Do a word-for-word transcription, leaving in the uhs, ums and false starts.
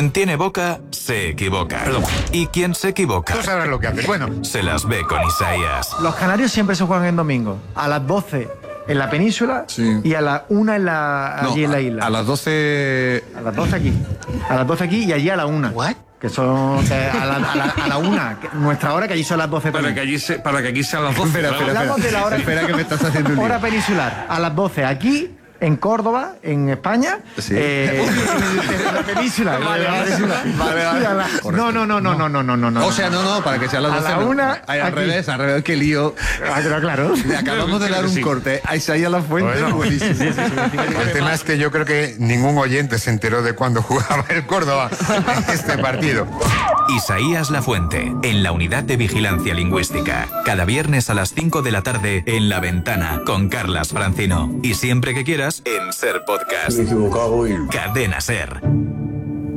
Quien tiene boca, se equivoca. Perdón. Y quien se equivoca... Tú sabrás lo que haces. Bueno. Se las ve con Isaías. Los canarios siempre se juegan en domingo. A las doce en la península sí. y a las una en la, allí no, en la isla. A, a las doce... A las doce aquí. A las doce aquí y allí a la una. ¿What? Que son que a, la, a, la, a la una, que nuestra hora, que allí son las doce. Para que allí, se, para que aquí sean las doce. Espera, espera, Hablamos espera. de la hora, espera que me estás haciendo un lío. Hora peninsular. A las doce aquí, en Córdoba, en España. Sí. Eh, en la península. Vale, vale, vale, vale. No, no, no, no, no, no, no, no, no. O sea, no, no, para que sea las doce. A la una. Ay, al revés, al revés, qué lío. Ah, claro. Le acabamos de dar un sí. corte a Isaías Lafuente. Bueno, buenísimo. Sí, sí, sí, el tema es que yo creo que ningún oyente se enteró de cuándo jugaba el Córdoba en este partido. Isaías Lafuente, en la Unidad de Vigilancia Lingüística. Cada viernes a las cinco de la tarde en La Ventana con Carlas Francino. Y siempre que quieras, en Ser Podcast. Me he equivocado y... Cadena Ser.